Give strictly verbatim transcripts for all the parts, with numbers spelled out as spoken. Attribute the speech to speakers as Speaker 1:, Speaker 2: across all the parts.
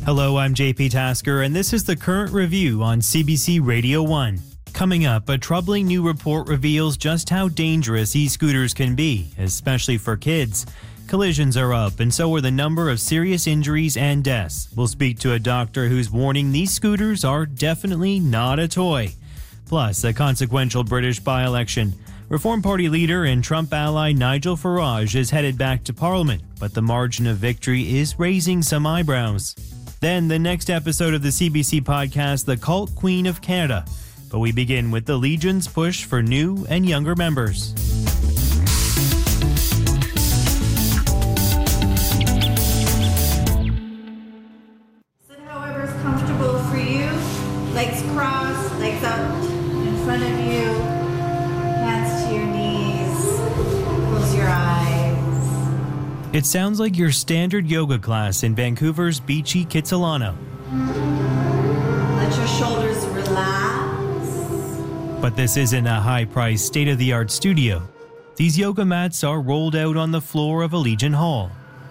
Speaker 1: Hello, I'm J P Tasker, and this is the current review on C B C Radio one. Coming up, a troubling new report reveals just how dangerous e-scooters can be, especially for kids. Collisions are up, and so are the number of serious injuries and deaths. We'll speak to a doctor who's warning these scooters are definitely not a toy. Plus, a consequential British by-election. Reform Party leader and Trump ally Nigel Farage is headed back to Parliament, but the margin of victory is raising some eyebrows. Then, the next episode of the C B C podcast, The Cult Queen of Canada. But we begin with the Legion's push for new and younger members.
Speaker 2: Sit however is comfortable for you. Legs crossed, legs up in front of you. Hands to your knees. Close your eyes.
Speaker 1: It sounds like your standard yoga class in Vancouver's beachy Kitsilano.
Speaker 2: Let your shoulders relax.
Speaker 1: But this isn't a high-priced, state-of-the-art studio. These yoga mats are rolled out on the floor of a Legion Hall.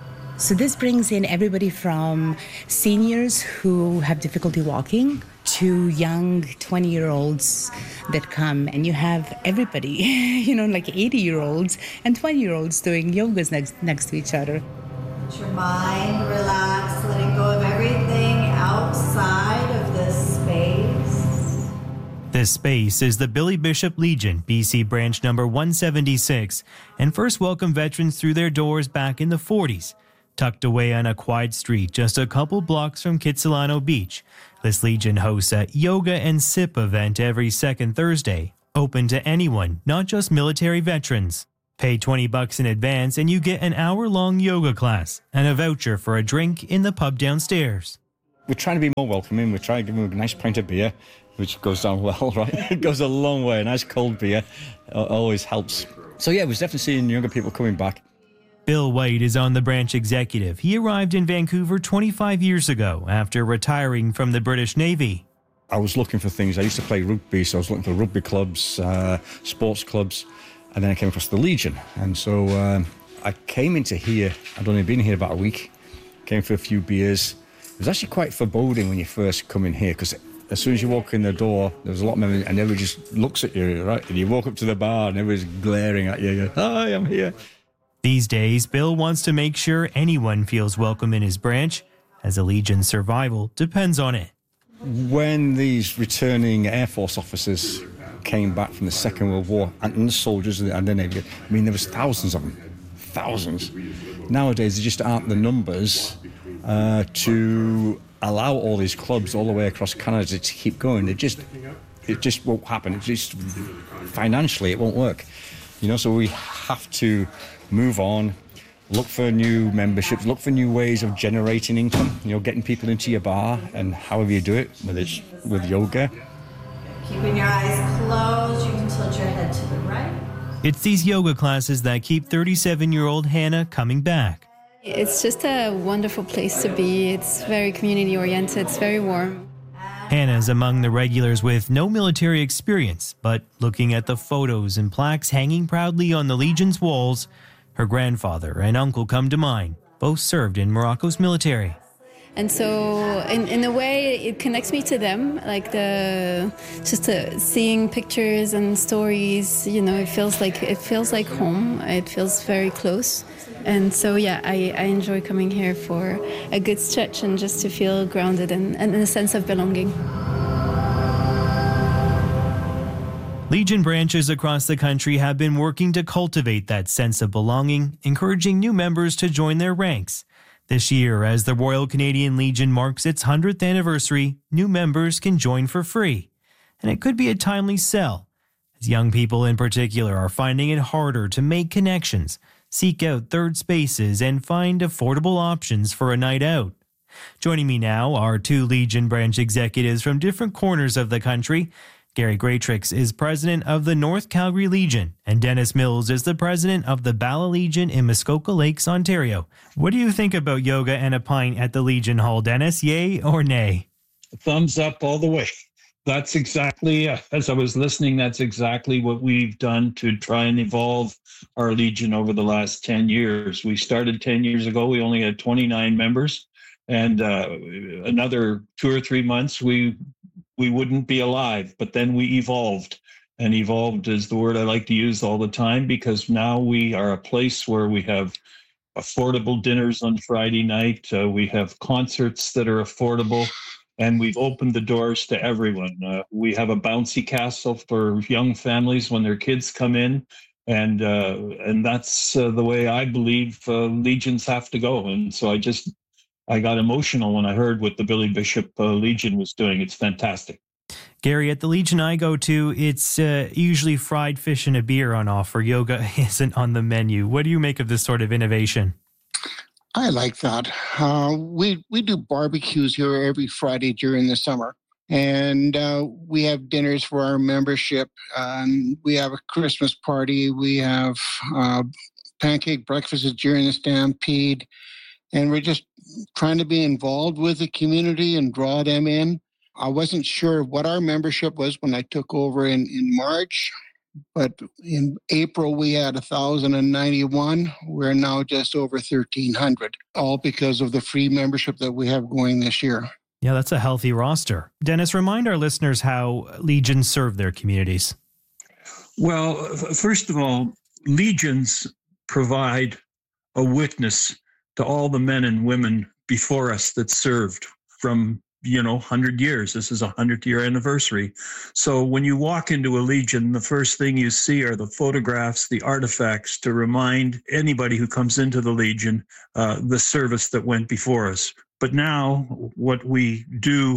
Speaker 3: So this brings in everybody from seniors who have difficulty walking to young twenty-year-olds that come, and you have everybody, you know, like eighty-year-olds and twenty-year-olds doing yogas next next to each other.
Speaker 2: Let your mind relax, letting go of everything outside of this space.
Speaker 1: This space is the Billy Bishop Legion, B C branch number one seventy-six, and first welcomed veterans through their doors back in the forties. Tucked away on a quiet street just a couple blocks from Kitsilano Beach, this Legion hosts a Yoga and Sip event every second Thursday, open to anyone, not just military veterans. Pay twenty bucks in advance and you get an hour-long yoga class and a voucher for a drink in the pub downstairs.
Speaker 4: We're trying to be more welcoming. We're trying to give them a nice pint of beer, which goes down well, right? It goes a long way. A nice cold beer always helps. So yeah, we're definitely seeing younger people coming back.
Speaker 1: Bill White is on the branch executive. He arrived in Vancouver twenty-five years ago after retiring from the British Navy.
Speaker 4: I was looking for things. I used to play rugby, so I was looking for rugby clubs, uh, sports clubs, and then I came across the Legion. And so um, I came into here. I'd only been here about a week. Came for a few beers. It was actually quite foreboding when you first come in here, because as soon as you walk in the door, there was a lot of men, and everybody just looks at you, right? And you walk up to the bar, and everybody's glaring at you. You go, hi, I'm here.
Speaker 1: These days, Bill wants to make sure anyone feels welcome in his branch, as a Legion's survival depends on it.
Speaker 4: When these returning Air Force officers came back from the Second World War, and the soldiers and the Navy, I mean, there was thousands of them, thousands. Nowadays, there just aren't the numbers uh, to allow all these clubs all the way across Canada to keep going. It just, it just won't happen. It just, financially, it won't work. You know, so we have to move on, look for new memberships, look for new ways of generating income, you know, getting people into your bar, and however you do it, whether it's with yoga.
Speaker 2: Keeping your eyes closed, you can tilt your head to the right.
Speaker 1: It's these yoga classes that keep thirty-seven-year-old Hannah coming back.
Speaker 5: It's just a wonderful place to be. It's very community-oriented. It's very warm.
Speaker 1: Hannah's among the regulars with no military experience, but looking at the photos and plaques hanging proudly on the Legion's walls, her grandfather and uncle come to mind. Both served in Morocco's military.
Speaker 5: And so, in, in a way, it connects me to them. Like the just uh, seeing pictures and stories. You know, it feels like it feels like home. It feels very close. And so, yeah, I, I enjoy coming here for a good stretch and just to feel grounded and, and a sense of belonging.
Speaker 1: Legion branches across the country have been working to cultivate that sense of belonging, encouraging new members to join their ranks. This year, as the Royal Canadian Legion marks its one hundredth anniversary, new members can join for free. And it could be a timely sell, as young people in particular are finding it harder to make connections, seek out third spaces, and find affordable options for a night out. Joining me now are two Legion branch executives from different corners of the country. Gary Greatrix is president of the North Calgary Legion, and Dennis Mills is the president of the Bala Legion in Muskoka Lakes, Ontario. What do you think about yoga and a pint at the Legion Hall, Dennis? Yay or nay?
Speaker 6: Thumbs up all the way. That's exactly, as I was listening, that's exactly what we've done to try and evolve our Legion over the last ten years. We started ten years ago. We only had twenty-nine members. And uh, another two or three months, we we wouldn't be alive. But then we evolved. And evolved is the word I like to use all the time, because now we are a place where we have affordable dinners on Friday night. Uh, we have concerts that are affordable. And we've opened the doors to everyone. Uh, we have a bouncy castle for young families when their kids come in. And uh, and that's uh, the way I believe uh, Legions have to go. And so I just, I got emotional when I heard what the Billy Bishop uh, Legion was doing. It's fantastic.
Speaker 1: Gary, at the Legion I go to, it's uh, usually fried fish and a beer on offer. Yoga isn't on the menu. What do you make of this sort of innovation?
Speaker 7: I like that. Uh, we we do barbecues here every Friday during the summer, and uh, we have dinners for our membership. Um, we have a Christmas party. We have uh, pancake breakfasts during the Stampede, and we're just trying to be involved with the community and draw them in. I wasn't sure what our membership was when I took over in, in March. But in April, we had one thousand ninety-one. We're now just over thirteen hundred, all because of the free membership that we have going this year.
Speaker 1: Yeah, that's a healthy roster. Dennis, remind our listeners how Legions serve their communities.
Speaker 6: Well, first of all, Legions provide a witness to all the men and women before us that served from you know, one hundred years. This is a hundredth year anniversary. So when you walk into a Legion, the first thing you see are the photographs, the artifacts to remind anybody who comes into the Legion uh, the service that went before us. But now what we do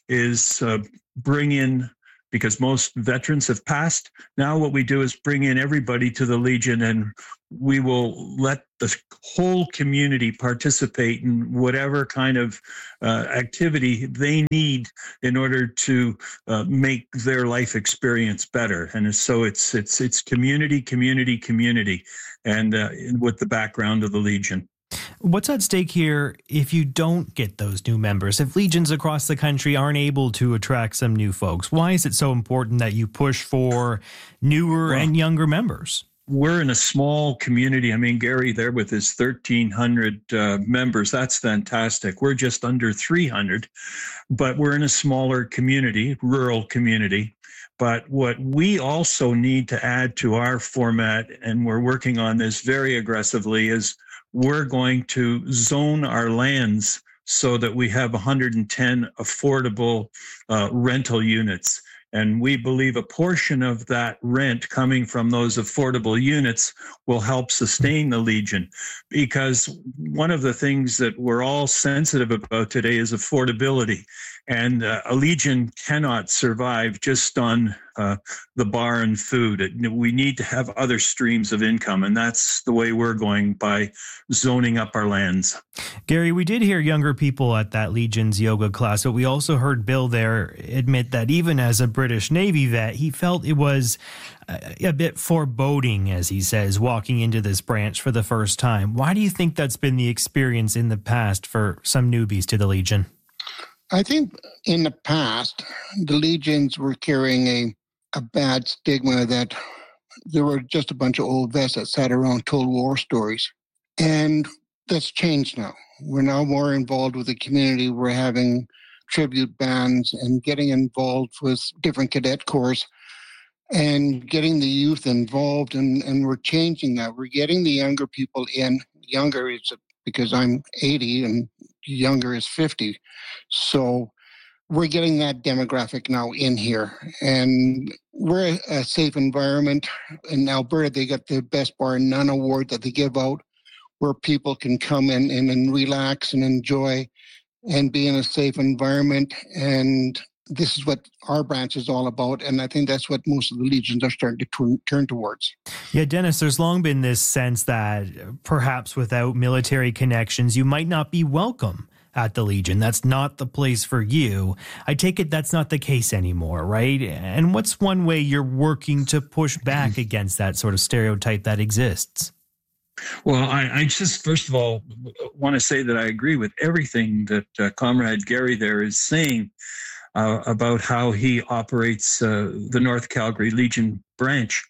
Speaker 6: is uh, bring in, because most veterans have passed, now what we do is bring in everybody to the Legion, and we will let the whole community participate in whatever kind of uh, activity they need in order to uh, make their life experience better. And so it's it's it's community, community, community, and uh, with the background of the Legion.
Speaker 1: What's at stake here if you don't get those new members? If Legions across the country aren't able to attract some new folks, why is it so important that you push for newer well, and younger members?
Speaker 6: We're in a small community. I mean, Gary there with his thirteen hundred uh, members, that's fantastic. We're just under three hundred, but we're in a smaller community, rural community. But what we also need to add to our format, and we're working on this very aggressively, is we're going to zone our lands so that we have one hundred ten affordable uh, rental units. And we believe a portion of that rent coming from those affordable units will help sustain the Legion. Because one of the things that we're all sensitive about today is affordability. And uh, a Legion cannot survive just on uh, the bar and food. It, we need to have other streams of income, and that's the way we're going, by zoning up our lands.
Speaker 1: Gary, we did hear younger people at that Legion's yoga class, but we also heard Bill there admit that even as a British Navy vet, he felt it was a, a bit foreboding, as he says, walking into this branch for the first time. Why do you think that's been the experience in the past for some newbies to the Legion?
Speaker 7: I think in the past, the Legions were carrying a, a bad stigma that there were just a bunch of old vets that sat around and told war stories. And that's changed now. We're now more involved with the community. We're having tribute bands and getting involved with different cadet corps and getting the youth involved. And, and we're changing that. We're getting the younger people in. Younger is because I'm eighty and younger is fifty. So we're getting that demographic now in here. And we're a, a safe environment. In Alberta, they got the Best Bar None Award that they give out, where people can come in, in and relax and enjoy and be in a safe environment. And this is what our branch is all about. And I think that's what most of the Legions are starting to turn, turn towards.
Speaker 1: Yeah, Dennis, there's long been this sense that perhaps without military connections, you might not be welcome at the Legion. That's not the place for you. I take it that's not the case anymore, right? And what's one way you're working to push back against that sort of stereotype that exists?
Speaker 6: Well, I, I just, first of all, want to say that I agree with everything that uh, Comrade Gary there is saying. uh, about how he operates uh, the North Calgary Legion branch.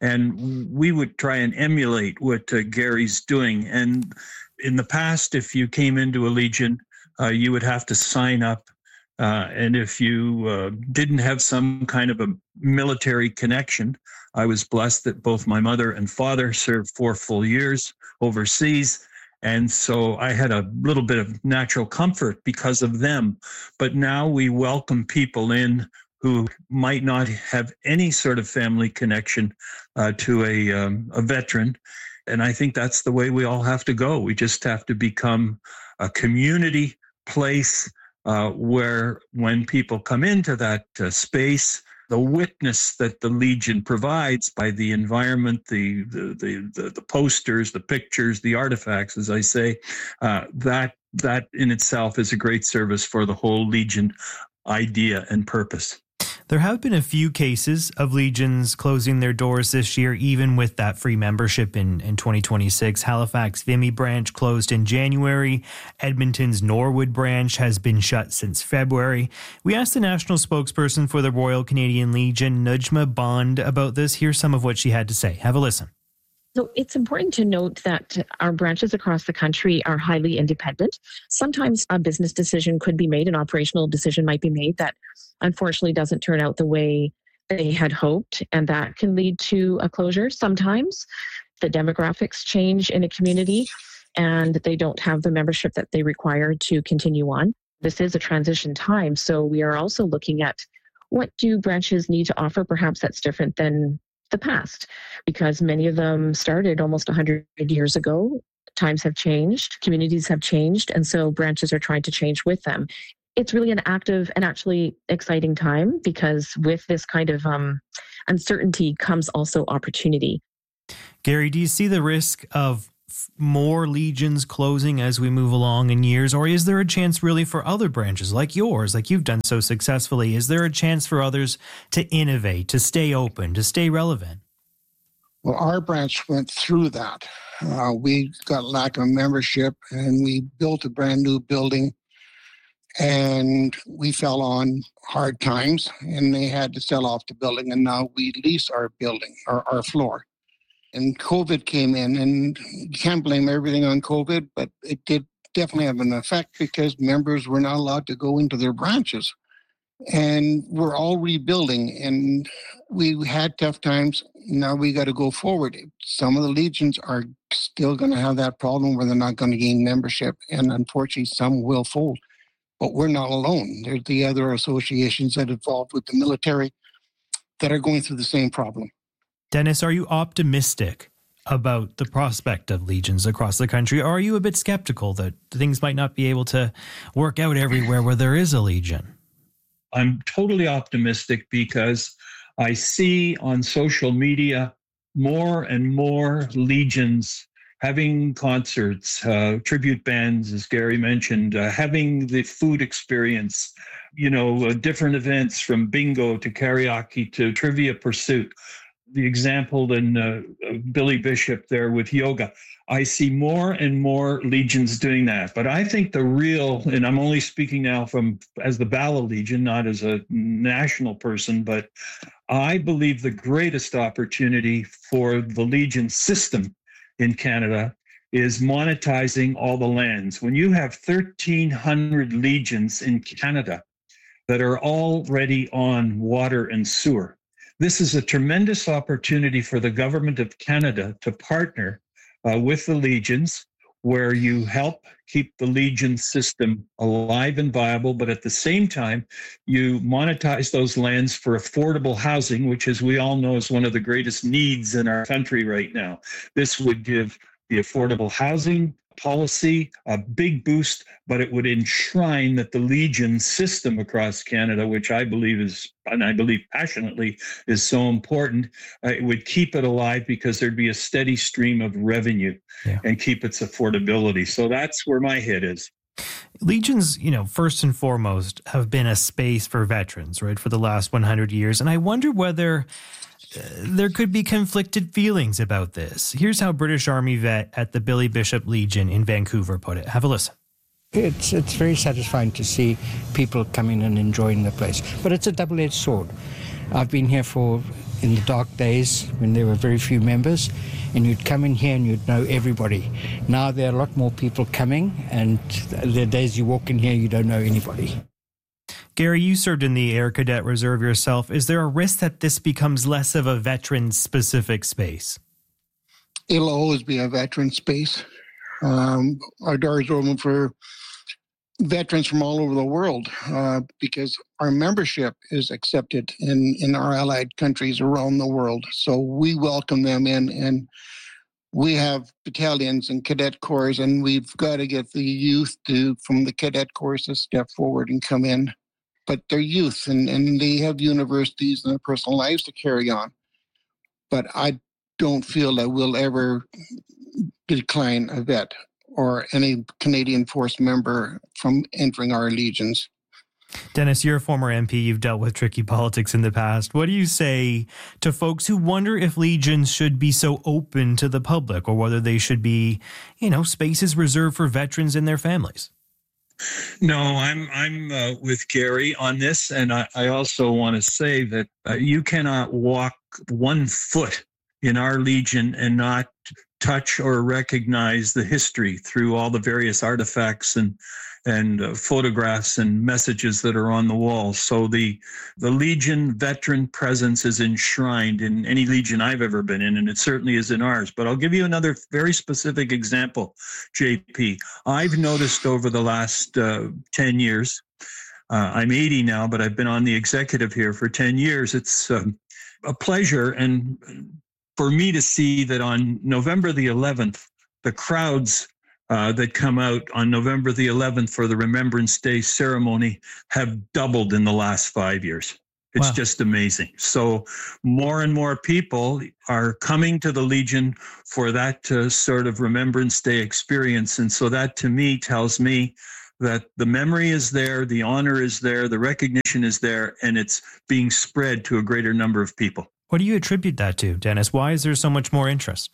Speaker 6: And we would try and emulate what uh, Gary's doing. And in the past, if you came into a Legion, uh, you would have to sign up. Uh, and if you uh, didn't have some kind of a military connection, I was blessed that both my mother and father served four full years overseas. And so I had a little bit of natural comfort because of them. But now we welcome people in who might not have any sort of family connection uh, to a, um, a veteran. And I think that's the way we all have to go. We just have to become a community place uh, where when people come into that uh, space, the witness that the Legion provides by the environment, the the the, the, the posters, the pictures, the artifacts, as I say, uh, that that in itself is a great service for the whole Legion idea and purpose.
Speaker 1: There have been a few cases of Legions closing their doors this year, even with that free membership in, in twenty twenty-six. Halifax Vimy branch closed in January. Edmonton's Norwood branch has been shut since February. We asked the national spokesperson for the Royal Canadian Legion, Nujma Bond, about this. Here's some of what she had to say. Have a listen.
Speaker 8: So it's important to note that our branches across the country are highly independent. Sometimes a business decision could be made, an operational decision might be made that unfortunately doesn't turn out the way they had hoped, and that can lead to a closure. Sometimes the demographics change in a community and they don't have the membership that they require to continue on. This is a transition time, so we are also looking at what do branches need to offer perhaps that's different than the past, because many of them started almost one hundred years ago. Times have changed, communities have changed, and so branches are trying to change with them. It's really an active and actually exciting time, because with this kind of um, uncertainty comes also opportunity.
Speaker 1: Gary, do you see the risk of more Legions closing as we move along in years, or is there a chance really for other branches like yours, like you've done so successfully? Is there a chance for others to innovate, to stay open, to stay relevant?
Speaker 7: Well, our branch went through that. Uh, we got lack of membership and we built a brand new building, and we fell on hard times and they had to sell off the building, and now we lease our building, our, our floor. And COVID came in, and you can't blame everything on COVID, but it did definitely have an effect because members were not allowed to go into their branches. And we're all rebuilding, and we had tough times. Now we got to go forward. Some of the Legions are still going to have that problem where they're not going to gain membership, and unfortunately some will fold. But we're not alone. There's the other associations that are involved with the military that are going through the same problem.
Speaker 1: Dennis, are you optimistic about the prospect of Legions across the country, or are you a bit skeptical that things might not be able to work out everywhere where there is a Legion?
Speaker 6: I'm totally optimistic because I see on social media more and more Legions having concerts, uh, tribute bands, as Gary mentioned, uh, having the food experience, you know, uh, different events from bingo to karaoke to trivia pursuit. The example in uh, Billy Bishop there with yoga. I see more and more Legions doing that. But I think the real, and I'm only speaking now from as the Bala Legion, not as a national person, but I believe the greatest opportunity for the Legion system in Canada is monetizing all the lands. When you have thirteen hundred Legions in Canada that are already on water and sewer, this is a tremendous opportunity for the government of Canada to partner uh, with the Legions, where you help keep the Legion system alive and viable, but at the same time, you monetize those lands for affordable housing, which, as we all know, is one of the greatest needs in our country right now. This would give the affordable housing policy a big boost, but it would enshrine that the Legion system across Canada, which I believe is, and I believe passionately, is so important, uh, it would keep it alive because there'd be a steady stream of revenue yeah. and keep its affordability. So that's where my head is.
Speaker 1: Legions, you know, first and foremost, have been a space for veterans, right, for the last one hundred years. And I wonder whether uh, there could be conflicted feelings about this. Here's how British Army vet at the Billy Bishop Legion in Vancouver put it. Have a listen.
Speaker 9: It's it's very satisfying to see people coming and enjoying the place. But it's a double-edged sword. I've been here for, in the dark days, when there were very few members, and you'd come in here and you'd know everybody. Now there are a lot more people coming, and the days you walk in here, you don't know anybody.
Speaker 1: Gary, you served in the Air Cadet Reserve yourself. Is there a risk that this becomes less of a veteran-specific space?
Speaker 7: It'll always be a veteran space. Um, our doors are open for veterans from all over the world uh, because our membership is accepted in, in our allied countries around the world. So we welcome them in, and we have battalions and cadet corps, and we've got to get the youth to from the cadet corps to step forward and come in. But they're youth, and, and they have universities and their personal lives to carry on. But I don't feel that we'll ever decline a vet or any Canadian Force member from entering our legions.
Speaker 1: Dennis, you're a former M P. You've dealt with tricky politics in the past. What do you say to folks who wonder if legions should be so open to the public, or whether they should be, you know, spaces reserved for veterans and their families?
Speaker 6: No, I'm I'm uh, with Gary on this, and I, I also want to say that uh, you cannot walk one foot in our legion and not touch or recognize the history through all the various artifacts and and uh, photographs and messages that are on the wall. So the the Legion veteran presence is enshrined in any Legion I've ever been in, and it certainly is in ours. But I'll give you another very specific example, J P. I've noticed over the last uh, ten years, uh, I'm eighty now, but I've been on the executive here for ten years. It's uh, a pleasure and for me to see that on November the eleventh, the crowds uh, that come out on November the eleventh for the Remembrance Day ceremony have doubled in the last five years. It's wow. just amazing. So more and more people are coming to the Legion for that uh, sort of Remembrance Day experience. And so that to me tells me that the memory is there, the honor is there, the recognition is there, and it's being spread to a greater number of people.
Speaker 1: What do you attribute that to, Dennis? Why is there so much more interest?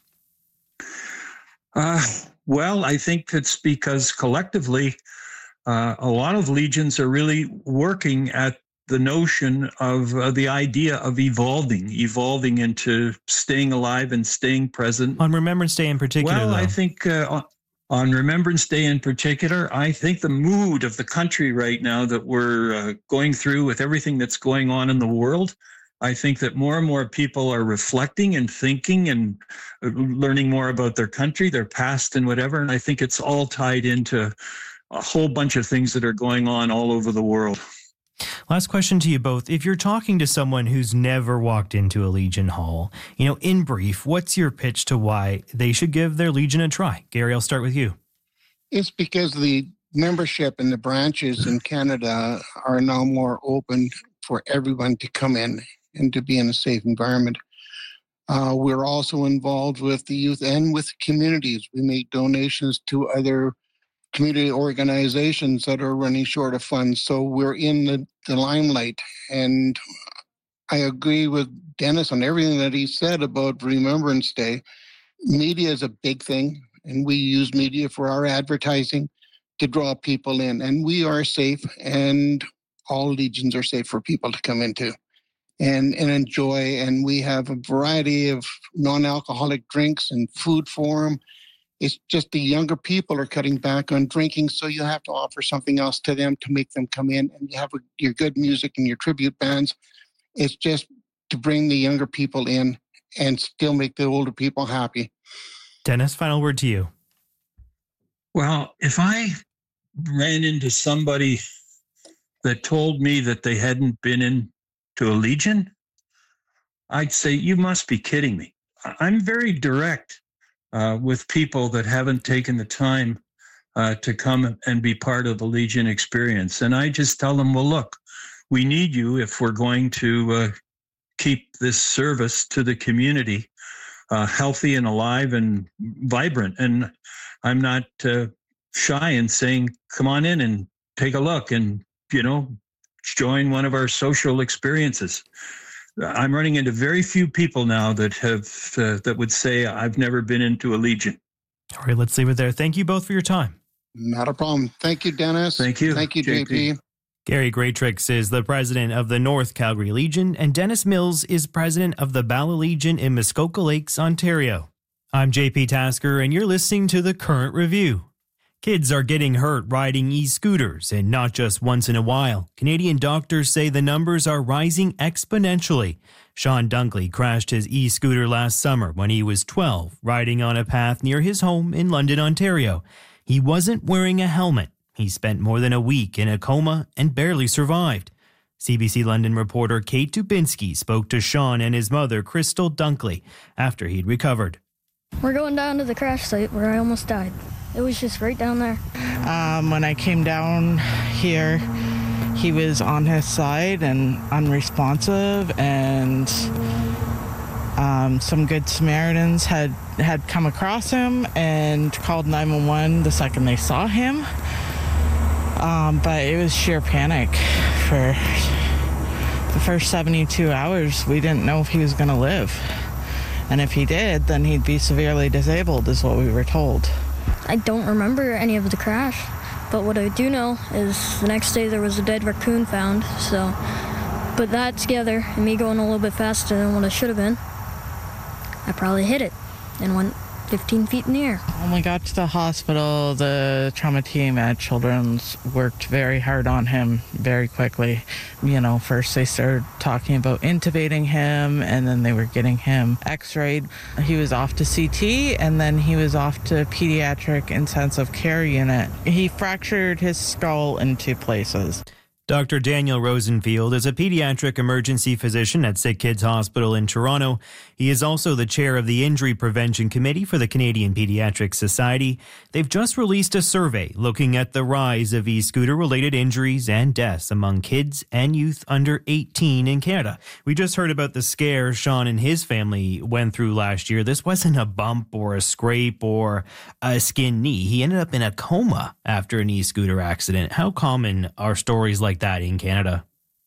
Speaker 6: Uh, well, I think it's because collectively, uh, a lot of legions are really working at the notion of uh, the idea of evolving, evolving into staying alive and staying present.
Speaker 1: On Remembrance Day in particular,
Speaker 6: Well,
Speaker 1: though.
Speaker 6: I think uh, on Remembrance Day in particular, I think the mood of the country right now that we're uh, going through with everything that's going on in the world, I think that more and more people are reflecting and thinking and learning more about their country, their past and whatever. And I think it's all tied into a whole bunch of things that are going on all over the world.
Speaker 1: Last question to you both. If you're talking to someone who's never walked into a Legion Hall, you know, in brief, what's your pitch to why they should give their Legion a try? Gary, I'll start with you.
Speaker 7: It's because the membership in the branches in Canada are now more open for everyone to come in and to be in a safe environment. Uh, we're also involved with the youth and with communities. We make donations to other community organizations that are running short of funds. So we're in the, the limelight. And I agree with Dennis on everything that he said about Remembrance Day. Media is a big thing, and we use media for our advertising to draw people in. And we are safe, and all legions are safe for people to come into and, and enjoy. And we have a variety of non-alcoholic drinks and food for them. It's just the younger people are cutting back on drinking, so you have to offer something else to them to make them come in. And you have a, your good music and your tribute bands. It's just to bring the younger people in and still make the older people happy.
Speaker 1: Dennis, final word to you.
Speaker 6: Well, if I ran into somebody that told me that they hadn't been into a Legion, I'd say, you must be kidding me. I'm very direct uh, with people that haven't taken the time uh, to come and be part of the Legion experience. And I just tell them, well, look, we need you if we're going to uh, keep this service to the community uh, healthy and alive and vibrant. And I'm not uh, shy in saying, come on in and take a look and, you know, join one of our social experiences. I'm running into very few people now that have uh, that would say I've never been into a Legion.
Speaker 1: All right, let's leave it there. Thank you both for your time.
Speaker 7: Not a problem. Thank you, Dennis.
Speaker 6: Thank you.
Speaker 7: Thank you,
Speaker 6: J
Speaker 7: J
Speaker 6: P.
Speaker 7: P.
Speaker 1: Gary Greatrix is the president of the North Calgary Legion, and Dennis Mills is president of the Bala Legion in Muskoka Lakes, Ontario. I'm J P Tasker, and you're listening to The Current Review. Kids are getting hurt riding e-scooters, and not just once in a while. Canadian doctors say the numbers are rising exponentially. Sean Dunkley crashed his e-scooter last summer when he was twelve, riding on a path near his home in London, Ontario. He wasn't wearing a helmet. He spent more than a week in a coma and barely survived. C B C London reporter Kate Dubinsky spoke to Sean and his mother, Crystal Dunkley, after he'd recovered.
Speaker 10: We're going down to the crash site where I almost died. It was just right down there.
Speaker 11: Um, when I came down here, he was on his side and unresponsive, and um, some good Samaritans had, had come across him and called nine one one the second they saw him. Um, but it was sheer panic for the first seventy-two hours. We didn't know if he was going to live. And if he did, then he'd be severely disabled, is what we were told.
Speaker 10: I don't remember any of the crash, but what I do know is the next day there was a dead raccoon found. So put that together and me going a little bit faster than what I should have been, I probably hit it and went fifteen feet in the air.
Speaker 11: When we got to the hospital, the trauma team at Children's worked very hard on him very quickly. You know, first they started talking about intubating him, and then they were getting him x-rayed. He was off to C T, and then he was off to pediatric intensive care unit. He fractured his skull in two places.
Speaker 1: Doctor Daniel Rosenfield is a pediatric emergency physician at Sick Kids Hospital in Toronto. He is also the chair of the Injury Prevention Committee for the Canadian Pediatric Society. They've just released a survey looking at the rise of e-scooter-related injuries and deaths among kids and youth under eighteen in Canada. We just heard about the scare Sean and his family went through last year. This wasn't a bump or a scrape or a skinned knee. He ended up in a coma after an e-scooter accident. How common are stories like that in Canada?